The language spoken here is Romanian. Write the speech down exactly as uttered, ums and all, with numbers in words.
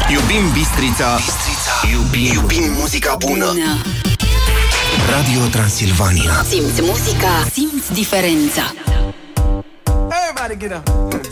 Iubim Bistrița, Bistrița. Iubim, iubim muzica bună. bună Radio Transilvania. Simți muzica, simți diferența. Everybody get up.